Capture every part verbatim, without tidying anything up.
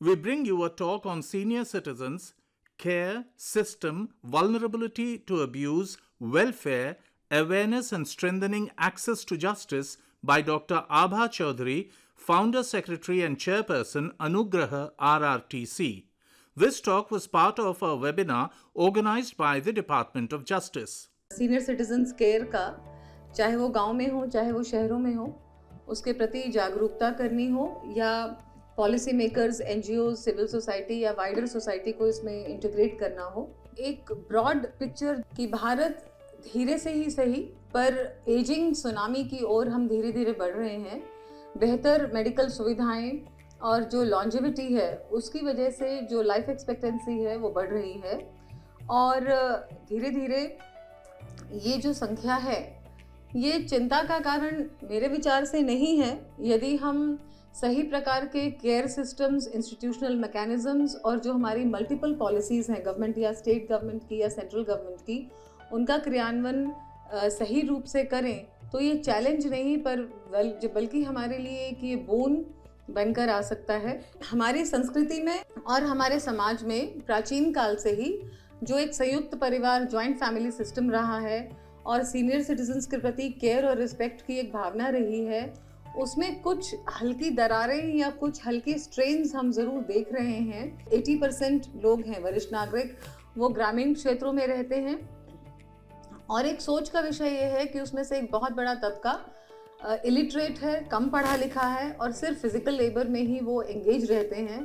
we bring you a talk on senior citizens, care, system, vulnerability to abuse, welfare, awareness and strengthening access to justice by Doctor Abha Chaudhary, Founder, Secretary and Chairperson, Anugraha R R T C. This talk was part of a webinar organized by the Department of Justice. Senior citizens care का, चाहे वो गांव में हो चाहे वो शहरों में हो, उसके प्रति जागरूकता करनी हो या policy makers, NGO, civil society या वाइडर सोसाइटी को इसमें इंटीग्रेट करना हो, एक ब्रॉड पिक्चर कि भारत धीरे से ही सही पर एजिंग सुनामी की ओर हम धीरे धीरे बढ़ रहे हैं। बेहतर मेडिकल सुविधाएं और जो लॉन्जेविटी है उसकी वजह से जो लाइफ एक्सपेक्टेंसी है वो बढ़ रही है और धीरे धीरे ये जो संख्या है ये चिंता का कारण मेरे विचार से नहीं है। यदि हम सही प्रकार के केयर सिस्टम्स, इंस्टीट्यूशनल मैकेनिज्म्स और जो हमारी मल्टीपल पॉलिसीज़ हैं गवर्नमेंट या स्टेट गवर्नमेंट की या सेंट्रल गवर्नमेंट की, उनका क्रियान्वयन सही रूप से करें तो ये चैलेंज नहीं पर बल्कि हमारे लिए कि ये बोन बनकर आ सकता है। हमारी संस्कृति में और हमारे समाज में प्राचीन काल से ही जो एक संयुक्त परिवार, जॉइंट फैमिली सिस्टम रहा है और सीनियर सिटीजन्स के प्रति केयर और रिस्पेक्ट की एक भावना रही है, उसमें कुछ हल्की दरारें या कुछ हल्के स्ट्रेन्स हम ज़रूर देख रहे हैं। अस्सी परसेंट लोग हैं वरिष्ठ नागरिक, वो ग्रामीण क्षेत्रों में रहते हैं और एक सोच का विषय ये है कि उसमें से एक बहुत बड़ा तबका इलिटरेट है, कम पढ़ा लिखा है और सिर्फ फिजिकल लेबर में ही वो एंगेज रहते हैं।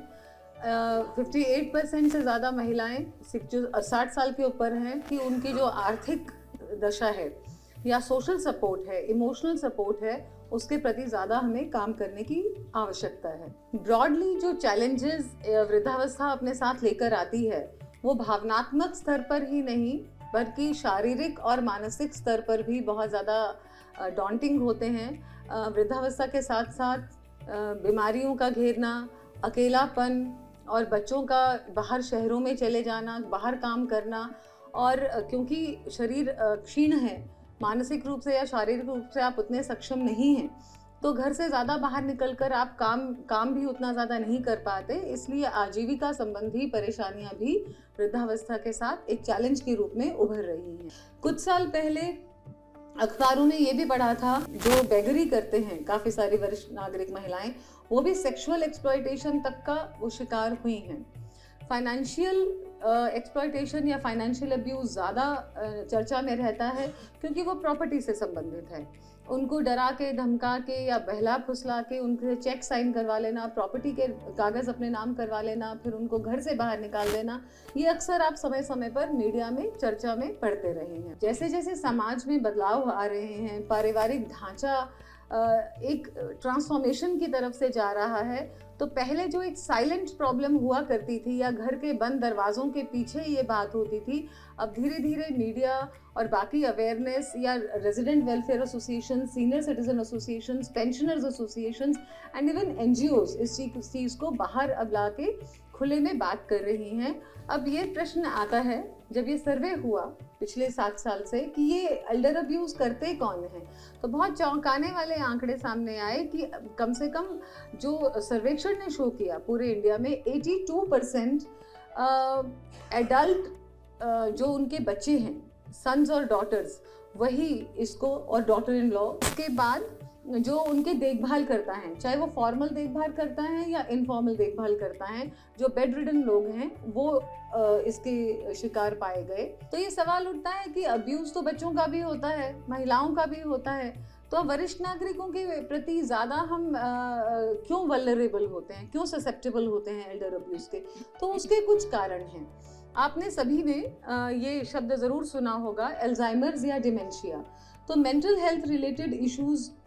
अट्ठावन परसेंट से ज़्यादा महिलाएं जो साठ साल के ऊपर हैं कि उनकी जो आर्थिक दशा है या सोशल सपोर्ट है, इमोशनल सपोर्ट है, उसके प्रति ज़्यादा हमें काम करने की आवश्यकता है। ब्रॉडली जो चैलेंजेस वृद्धावस्था अपने साथ लेकर आती है वो भावनात्मक स्तर पर ही नहीं बल्कि शारीरिक और मानसिक स्तर पर भी बहुत ज़्यादा डॉन्टिंग होते हैं। वृद्धावस्था के साथ साथ बीमारियों का घेरना, अकेलापन और बच्चों का बाहर शहरों में चले जाना, बाहर काम करना और क्योंकि शरीर क्षीण है, मानसिक रूप से या शारीरिक रूप से आप उतने सक्षम नहीं हैं तो घर से ज़्यादा बाहर निकलकर आप काम काम भी उतना ज़्यादा नहीं कर पाते, इसलिए आजीविका संबंधी परेशानियां भी वृद्धावस्था के साथ एक चैलेंज के रूप में उभर रही हैं। कुछ साल पहले अखबारों में ये भी पढ़ा था जो बेगरी करते हैं काफ़ी सारी वरिष्ठ नागरिक महिलाएं, वो भी सेक्सुअल एक्सप्लॉयटेशन तक का वो शिकार हुई हैं। फाइनेंशियल एक्सप्लॉयटेशन या फाइनेंशियल अब्यूज़ ज़्यादा चर्चा में रहता है क्योंकि वो प्रॉपर्टी से संबंधित है। उनको डरा के, धमका के या बहला फुसला के उनसे चेक साइन करवा लेना, प्रॉपर्टी के कागज़ अपने नाम करवा लेना, फिर उनको घर से बाहर निकाल देना, ये अक्सर आप समय समय पर मीडिया में चर्चा में पढ़ते रहे हैं। जैसे जैसे समाज में बदलाव आ रहे हैं, पारिवारिक ढांचा एक ट्रांसफॉर्मेशन की तरफ से जा रहा है, तो पहले जो एक साइलेंट प्रॉब्लम हुआ करती थी या घर के बंद दरवाज़ों के पीछे ये बात होती थी, अब धीरे धीरे मीडिया और बाकी अवेयरनेस या resident welfare association, senior citizen association, pensioners association and even NGOs इस चीज़ को बाहर अब ला के खुले में बात कर रही हैं। अब ये प्रश्न आता है, जब ये सर्वे हुआ पिछले सात साल से कि ये एल्डर अब्यूज़ करते कौन हैं, तो बहुत चौंकाने वाले आंकड़े सामने आए कि कम से कम जो सर्वेक्षण ने शो किया पूरे इंडिया में बयासी परसेंट एडल्ट जो उनके बच्चे हैं, सन्स और डॉटर्स, वही इसको और डॉटर इन लॉ के बाद जो उनके देखभाल करता है, चाहे वो फॉर्मल देखभाल करता है या इनफॉर्मल देखभाल करता है, जो बेड रिडन लोग हैं वो इसके शिकार पाए गए। तो ये सवाल उठता है कि अब्यूज़ तो बच्चों का भी होता है, महिलाओं का भी होता है, तो वरिष्ठ नागरिकों के प्रति ज़्यादा हम आ, क्यों वल्नरेबल होते हैं, क्यों ससेप्टेबल होते हैं एल्डर अब्यूज़ के? तो उसके कुछ कारण हैं। आपने सभी ने आ, ये शब्द ज़रूर सुना होगा, अल्जाइमर्स या डिमेंशिया। तो मेंटल हेल्थ रिलेटेड इश्यूज़